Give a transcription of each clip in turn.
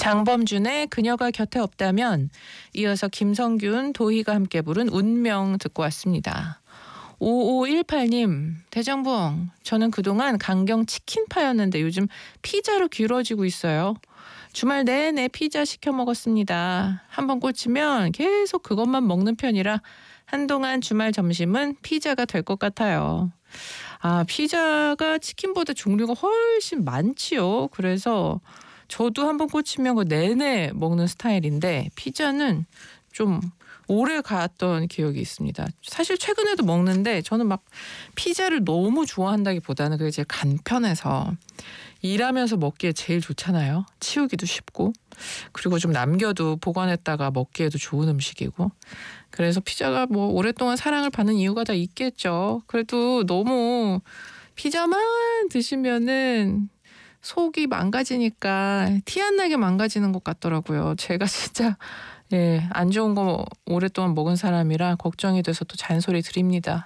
장범준의 그녀가 곁에 없다면, 이어서 김성균, 도희가 함께 부른 운명 듣고 왔습니다. 5518님, 대장봉, 저는 그동안 강경 치킨파였는데 요즘 피자로 기울어지고 있어요. 주말 내내 피자 시켜 먹었습니다. 한번 꽂히면 계속 그것만 먹는 편이라 한동안 주말 점심은 피자가 될 것 같아요. 아, 피자가 치킨보다 종류가 훨씬 많지요. 그래서 저도 한번 꽂히면 그 내내 먹는 스타일인데, 피자는 좀 오래 갔던 기억이 있습니다. 사실 최근에도 먹는데 저는 막 피자를 너무 좋아한다기보다는 그게 제일 간편해서 일하면서 먹기에 제일 좋잖아요. 치우기도 쉽고, 그리고 좀 남겨도 보관했다가 먹기에도 좋은 음식이고, 그래서 피자가 뭐 오랫동안 사랑을 받는 이유가 다 있겠죠. 그래도 너무 피자만 드시면은 속이 망가지니까 티 안 나게 망가지는 것 같더라고요. 제가 진짜 안 좋은 거 오랫동안 먹은 사람이라 걱정이 돼서 또 잔소리 드립니다.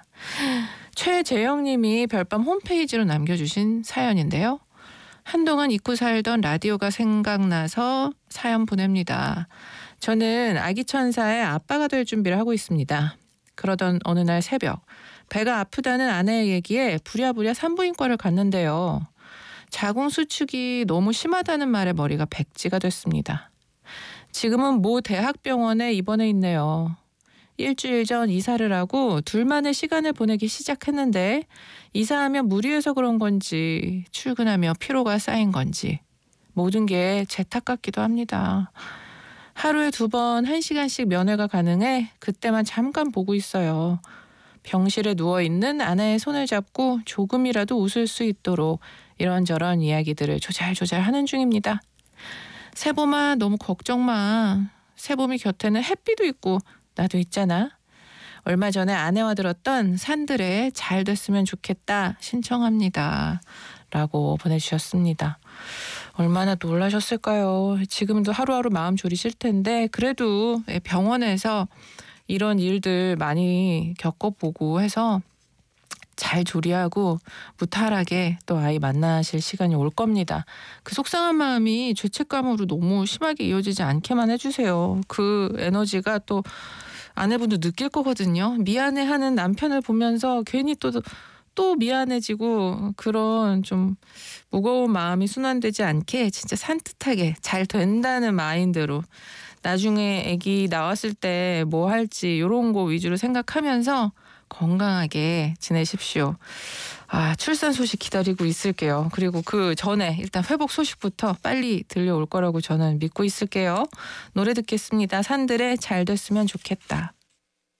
최재영님이 별밤 홈페이지로 남겨주신 사연인데요. 한동안 잊고 살던 라디오가 생각나서 사연 보냅니다. 저는 아기 천사의 아빠가 될 준비를 하고 있습니다. 그러던 어느 날 새벽, 배가 아프다는 아내의 얘기에 부랴부랴 산부인과를 갔는데요. 자궁 수축이 너무 심하다는 말에 머리가 백지가 됐습니다. 지금은 모 대학병원에 입원해 있네요. 일주일 전 이사를 하고 둘만의 시간을 보내기 시작했는데, 이사하면 무리해서 그런 건지 출근하며 피로가 쌓인 건지 모든 게 제 탓 같기도 합니다. 하루에 2번 1시간씩 면회가 가능해 그때만 잠깐 보고 있어요. 병실에 누워있는 아내의 손을 잡고 조금이라도 웃을 수 있도록 이런저런 이야기들을 조잘조잘 하는 중입니다. 세봄아, 너무 걱정 마. 세봄이 곁에는 햇빛도 있고 나도 있잖아. 얼마 전에 아내와 들었던 산들의 잘 됐으면 좋겠다 신청합니다. 라고 보내주셨습니다. 얼마나 놀라셨을까요? 지금도 하루하루 마음 졸이실 텐데, 그래도 병원에서 이런 일들 많이 겪어보고 해서 잘 조리하고 무탈하게 또 아이 만나실 시간이 올 겁니다. 그 속상한 마음이 죄책감으로 너무 심하게 이어지지 않게만 해주세요. 그 에너지가 또 아내분도 느낄 거거든요. 미안해하는 남편을 보면서 괜히 또 미안해지고, 그런 좀 무거운 마음이 순환되지 않게 진짜 산뜻하게 잘 된다는 마인드로 나중에 아기 나왔을 때 뭐 할지 이런 거 위주로 생각하면서 건강하게 지내십시오. 아, 출산 소식 기다리고 있을게요. 그리고 그 전에 일단 회복 소식부터 빨리 들려올 거라고 저는 믿고 있을게요. 노래 듣겠습니다. 산들의 잘 됐으면 좋겠다.